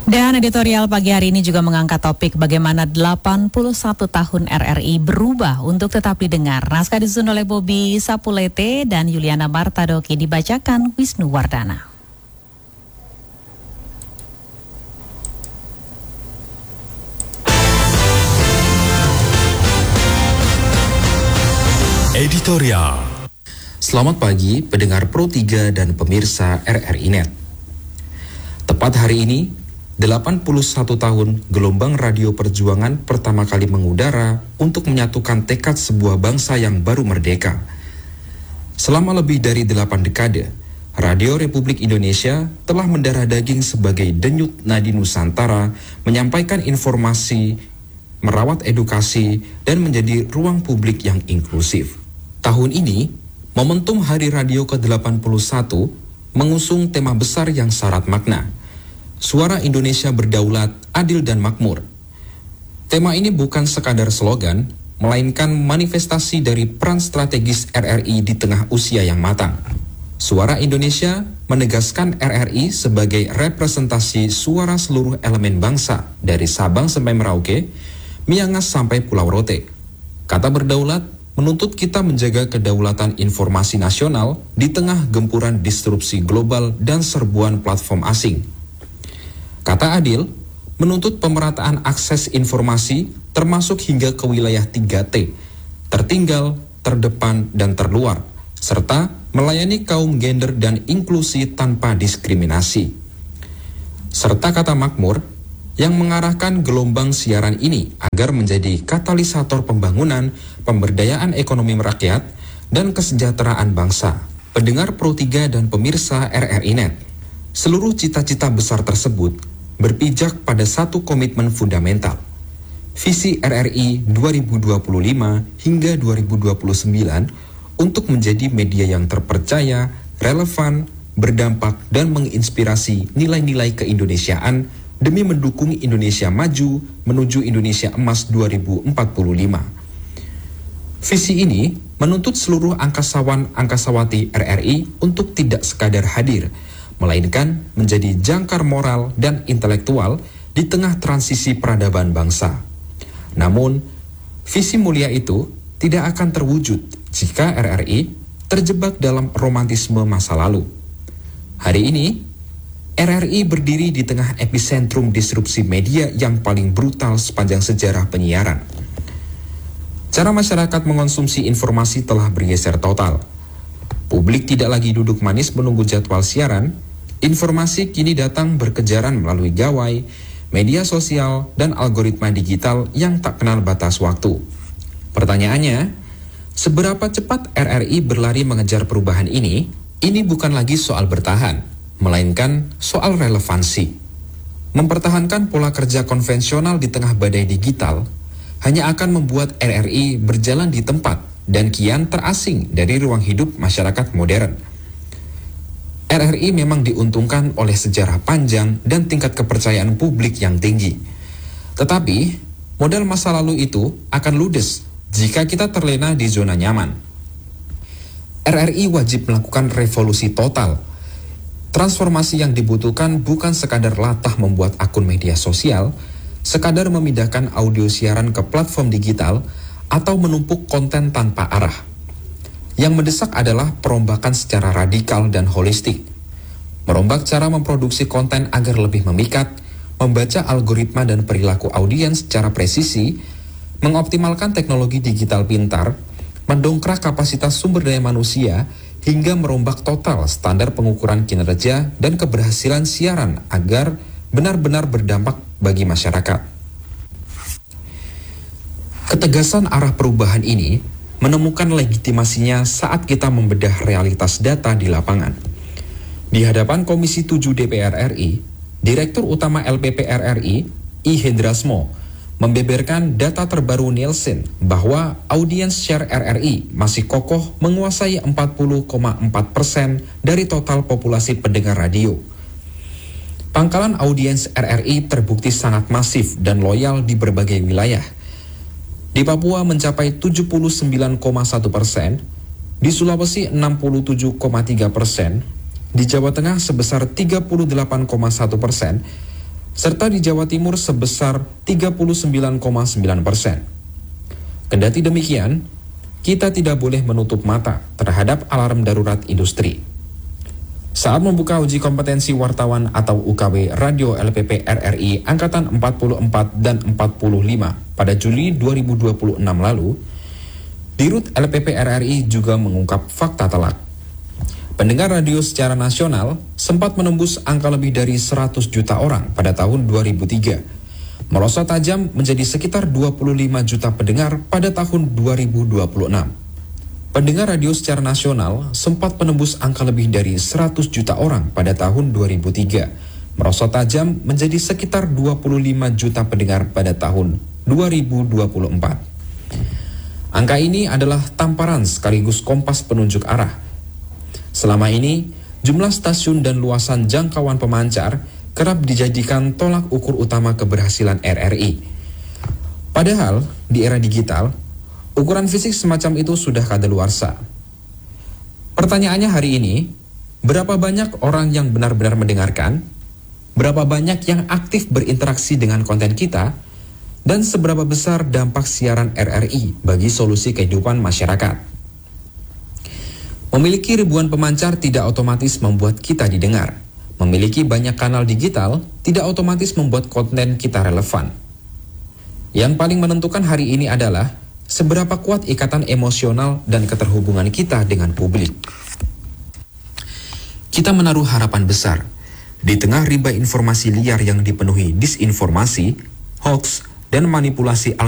Dan editorial pagi hari ini juga mengangkat topik bagaimana 81 tahun RRI berubah untuk tetap didengar. Naskah disusun oleh Bobby Sapulete dan Yuliana Bartadoki, dibacakan Wisnu Wardana. Editorial. Selamat pagi pendengar Pro 3 dan pemirsa RRI Net. Tepat hari ini, 81 tahun gelombang radio perjuangan pertama kali mengudara untuk menyatukan tekad sebuah bangsa yang baru merdeka. Selama lebih dari 8 dekade, Radio Republik Indonesia telah mendarah daging sebagai denyut nadi Nusantara, menyampaikan informasi, merawat edukasi, dan menjadi ruang publik yang inklusif. Tahun ini, momentum Hari Radio ke-81 mengusung tema besar yang syarat makna. Suara Indonesia berdaulat, adil dan makmur. Tema ini bukan sekadar slogan, melainkan manifestasi dari peran strategis RRI di tengah usia yang matang. Suara Indonesia menegaskan RRI sebagai representasi suara seluruh elemen bangsa dari Sabang sampai Merauke, Miangas sampai Pulau Rote. Kata berdaulat menuntut kita menjaga kedaulatan informasi nasional di tengah gempuran disrupsi global dan serbuan platform asing. Kata adil menuntut pemerataan akses informasi termasuk hingga ke wilayah 3T, tertinggal, terdepan, dan terluar, serta melayani kaum gender dan inklusi tanpa diskriminasi. Serta kata makmur yang mengarahkan gelombang siaran ini agar menjadi katalisator pembangunan, pemberdayaan ekonomi rakyat, dan kesejahteraan bangsa. Pendengar Pro 3 dan pemirsa RRI Net, seluruh cita-cita besar tersebut berpijak pada satu komitmen fundamental. Visi RRI 2025 hingga 2029 untuk menjadi media yang terpercaya, relevan, berdampak, dan menginspirasi nilai-nilai keindonesiaan demi mendukung Indonesia maju menuju Indonesia Emas 2045. Visi ini menuntut seluruh angkasawan-angkasawati RRI untuk tidak sekadar hadir, melainkan menjadi jangkar moral dan intelektual di tengah transisi peradaban bangsa. Namun, visi mulia itu tidak akan terwujud jika RRI terjebak dalam romantisme masa lalu. Hari ini, RRI berdiri di tengah epicentrum disrupsi media yang paling brutal sepanjang sejarah penyiaran. Cara masyarakat mengonsumsi informasi telah bergeser total. Publik tidak lagi duduk manis menunggu jadwal siaran. Informasi kini datang berkejaran melalui gawai, media sosial, dan algoritma digital yang tak kenal batas waktu. Pertanyaannya, seberapa cepat RRI berlari mengejar perubahan ini? Ini bukan lagi soal bertahan, melainkan soal relevansi. Mempertahankan pola kerja konvensional di tengah badai digital hanya akan membuat RRI berjalan di tempat dan kian terasing dari ruang hidup masyarakat modern. RRI memang diuntungkan oleh sejarah panjang dan tingkat kepercayaan publik yang tinggi. Tetapi, modal masa lalu itu akan ludes jika kita terlena di zona nyaman. RRI wajib melakukan revolusi total. Transformasi yang dibutuhkan bukan sekadar latah membuat akun media sosial, sekadar memindahkan audio siaran ke platform digital, atau menumpuk konten tanpa arah. Yang mendesak adalah perombakan secara radikal dan holistik. Merombak cara memproduksi konten agar lebih memikat, membaca algoritma dan perilaku audiens secara presisi, mengoptimalkan teknologi digital pintar, mendongkrak kapasitas sumber daya manusia, hingga merombak total standar pengukuran kinerja dan keberhasilan siaran agar benar-benar berdampak bagi masyarakat. Ketegasan arah perubahan ini menemukan legitimasinya saat kita membedah realitas data di lapangan. Di hadapan Komisi 7 DPR RI, Direktur Utama LPP RRI, I. Hendrasmo, membeberkan data terbaru Nielsen bahwa audiens share RRI masih kokoh menguasai 40,4% dari total populasi pendengar radio. Pangkalan audiens RRI terbukti sangat masif dan loyal di berbagai wilayah. Di Papua mencapai 79,1%, di Sulawesi 67,3%, di Jawa Tengah sebesar 38,1%, serta di Jawa Timur sebesar 39,9%. Kendati demikian, kita tidak boleh menutup mata terhadap alarm darurat industri. Saat membuka uji kompetensi wartawan atau UKW Radio LPP RRI Angkatan 44 dan 45 pada Juli 2026 lalu, Dirut LPP RRI juga mengungkap fakta telak. Pendengar radio secara nasional sempat menembus angka lebih dari 100 juta orang pada tahun 2003, merosot tajam menjadi sekitar 25 juta pendengar pada tahun 2026. Pendengar radio secara nasional sempat menembus angka lebih dari 100 juta orang pada tahun 2003, merosot tajam menjadi sekitar 25 juta pendengar pada tahun 2024. Angka ini adalah tamparan sekaligus kompas penunjuk arah. Selama ini, jumlah stasiun dan luasan jangkauan pemancar kerap dijadikan tolak ukur utama keberhasilan RRI. Padahal, di era digital, ukuran fisik semacam itu sudah kadaluarsa. Pertanyaannya hari ini, berapa banyak orang yang benar-benar mendengarkan? Berapa banyak yang aktif berinteraksi dengan konten kita? Dan seberapa besar dampak siaran RRI bagi solusi kehidupan masyarakat? Memiliki ribuan pemancar tidak otomatis membuat kita didengar. Memiliki banyak kanal digital tidak otomatis membuat konten kita relevan. Yang paling menentukan hari ini adalah seberapa kuat ikatan emosional dan keterhubungan kita dengan publik. Kita menaruh harapan besar di tengah rimba informasi liar yang dipenuhi disinformasi, hoax, dan manipulasi